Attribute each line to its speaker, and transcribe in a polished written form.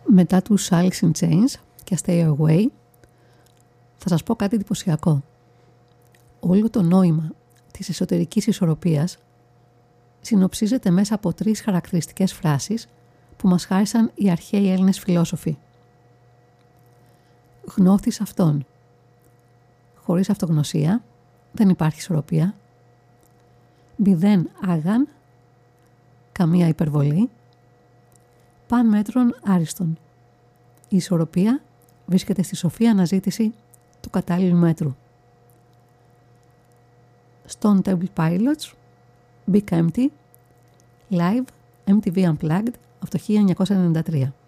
Speaker 1: Μετά τους Alice in Chains και Stay Away θα σας πω κάτι εντυπωσιακό. Όλο το νόημα της εσωτερικής ισορροπίας συνοψίζεται μέσα από 3 χαρακτηριστικές φράσεις που μας χάρισαν οι αρχαίοι Έλληνες φιλόσοφοι. Γνώθης αυτόν. Χωρίς αυτογνωσία δεν υπάρχει ισορροπία. Μηδέν άγαν, καμία υπερβολή. Παν μέτρον άριστον. Η ισορροπία βρίσκεται στη σοφή αναζήτηση του κατάλληλου μέτρου. Stone Temple Pilots, Big Empty, Live, MTV Unplugged από το 1993.